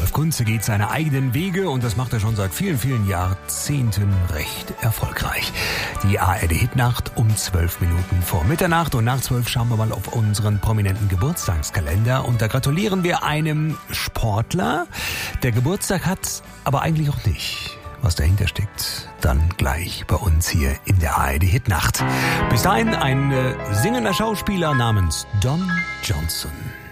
Rudolf Kunze geht seine eigenen Wege und das macht er schon seit vielen, vielen Jahrzehnten recht erfolgreich. Die ARD-Hitnacht um 12 Minuten vor Mitternacht und nach 12 schauen wir mal auf unseren prominenten Geburtstagskalender und da gratulieren wir einem Sportler, der Geburtstag hat, aber eigentlich auch nicht. Was dahinter steckt, dann gleich bei uns hier in der ARD-Hitnacht. Bis dahin ein singender Schauspieler namens Don Johnson.